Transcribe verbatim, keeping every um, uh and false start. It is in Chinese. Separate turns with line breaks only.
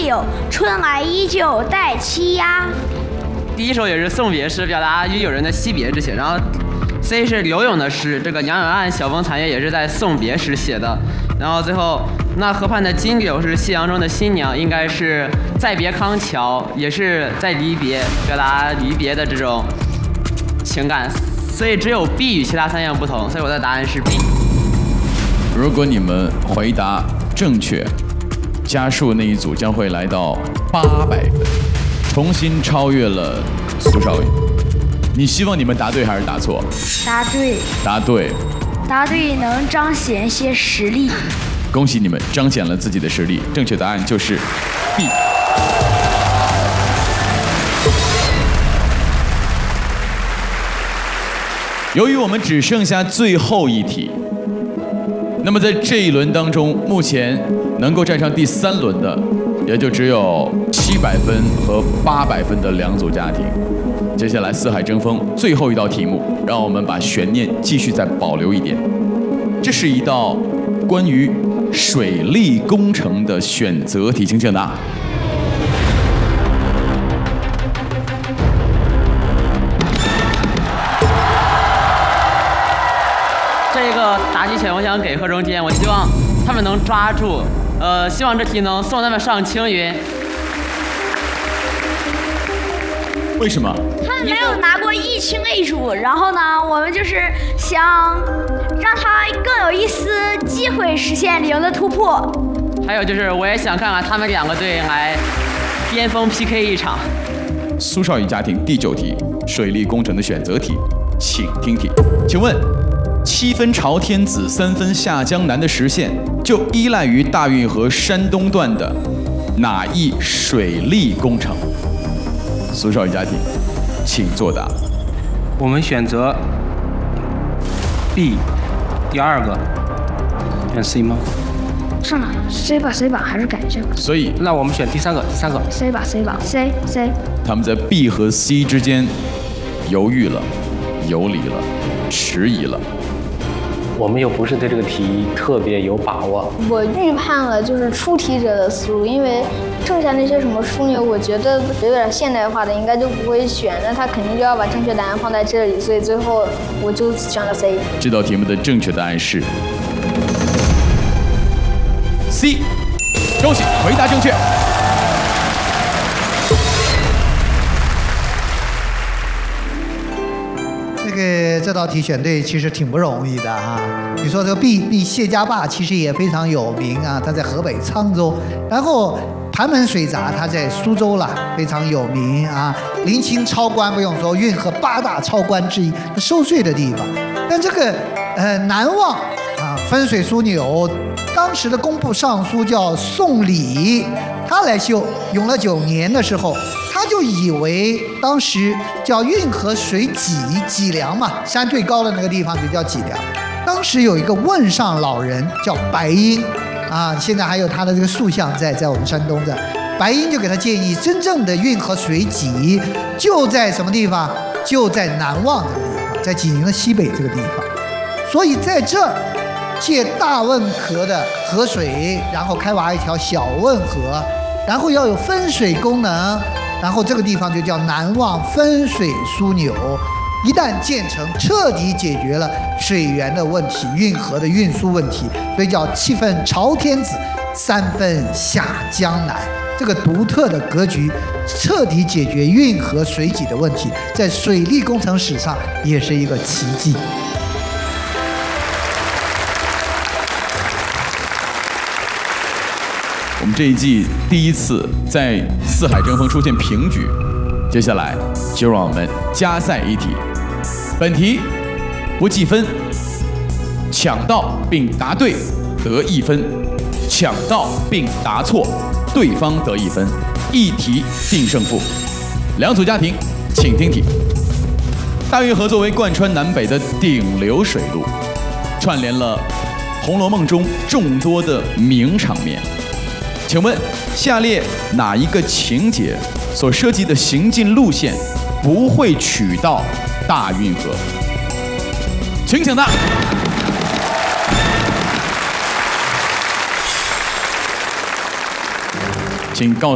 会有春来依旧待栖鸦。
第一首也是送别诗，表达与友人的惜别之情。然后 C 是柳永的诗，这个娘永岸晓风残月也是在送别时写的。然后最后那河畔的金柳是夕阳中的新娘，应该是再别康桥，也是在离别，表达离别的这种情感。所以只有 B 与其他三样不同，所以我的答案是 B。
如果你们回答正确，加数那一组将会来到八百分，重新超越了苏少宇。你希望你们答对还是答错？
答对。
答对。
答对能彰显些实力。
恭喜你们彰显了自己的实力。正确答案就是 B。由于我们只剩下最后一题，那么在这一轮当中，目前能够站上第三轮的，也就只有七百分和八百分的两组家庭。接下来四海争锋最后一道题目，让我们把悬念继续再保留一点。这是一道关于水利工程的选择题，请抢答。
这个答题权我想给贺中坚，我希望他们能抓住，呃，希望这题能送他们上青云。
为什么？
他们没有拿过一清一楚，然后呢，我们就是想让他更有一丝机会实现零的突破。
还有就是，我也想看看他们两个队来巅峰 P K 一场。
苏少宇家庭第九题，水利工程的选择题，请听题。请问，七分朝天子，三分下江南的实现，就依赖于大运河山东段的哪一水利工程？苏少宇家庭，请作答。
我们选择 B， 第二个，选 C 吗？
上哪 ？C 吧 C 吧，还是改这个？
所以，
那我们选第三个，第三个。
C 吧 C 吧 C C。
他们在 B 和 C 之间犹豫了，游离了，迟疑了。
我们又不是对这个题特别有把握。
我预判了就是出题者的思路，因为剩下那些什么枢纽，我觉得有点现代化的应该就不会选，那他肯定就要把正确答案放在这里，所以最后我就选了 C。
这道题目的正确答案是 C， 恭喜回答正确。
这个这道题选对其实挺不容易的啊！你说这个 B B 谢家坝其实也非常有名啊，它在河北沧州。然后盘门水闸它在苏州啦，非常有名啊。临清超关不用说，运河八大超关之一，收税的地方。但这个呃南望啊分水枢纽，当时的工部尚书叫宋理，他来修，永乐九年的时候。他就以为当时叫运河水脊脊梁嘛，山最高的那个地方就叫脊梁。当时有一个问上老人叫白英，啊，现在还有他的这个塑像在在我们山东的。白英就给他建议，真正的运河水脊就在什么地方？就在南望这个地方，在济宁的西北这个地方。所以在这儿借大汶河的河水，然后开挖一条小汶河，然后要有分水功能。然后这个地方就叫南望分水枢纽，一旦建成，彻底解决了水源的问题、运河的运输问题，所以叫七分朝天子，三分下江南。这个独特的格局，彻底解决运河水脊的问题，在水利工程史上也是一个奇迹。
我们这一季第一次在四海争锋出现平局，接下来就让我们加赛一题。本题不计分，抢到并答对得一分，抢到并答错对方得一分，一题定胜负。两组家庭，请听题。大运河作为贯穿南北的顶流水路，串联了《红楼梦》中众多的名场面。请问，下列哪一个情节所涉及的行进路线不会取到大运河？请抢答。请告。